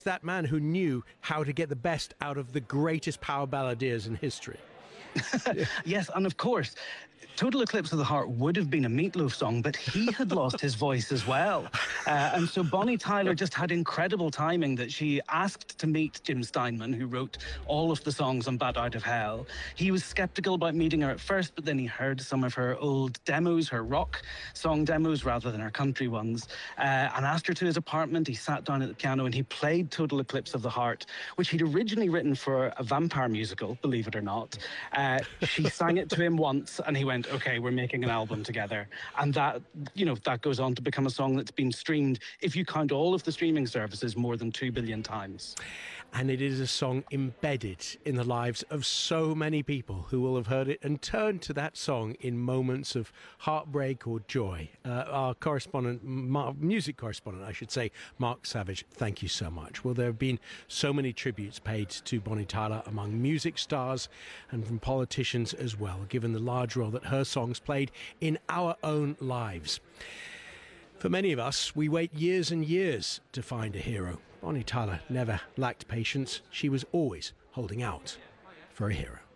That man who knew how to get the best out of the greatest power balladeers in history. Yes, and of course, Total Eclipse of the Heart would have been a Meatloaf song, but he had lost his voice as well. And so Bonnie Tyler just had incredible timing that she asked to meet Jim Steinman, who wrote all of the songs on Bat Out of Hell. He was skeptical about meeting her at first, but then he heard some of her old demos, her rock song demos rather than her country ones, and asked her to his apartment. He sat down at the piano and he played Total Eclipse of the Heart, which he'd originally written for a vampire musical, believe it or not. She sang it to him once and he went, okay, we're making an album together. And that, that goes on to become a song that's been streamed, if you count all of the streaming services, more than 2 billion times. And it is a song embedded in the lives of so many people who will have heard it and turned to that song in moments of heartbreak or joy. Our correspondent, music correspondent, I should say, Mark Savage, thank you so much. Well, there have been so many tributes paid to Bonnie Tyler among music stars and from politicians as well, given the large role that her songs played in our own lives. For many of us, we wait years and years to find a hero. Bonnie Tyler never lacked patience. She was always holding out for a hero.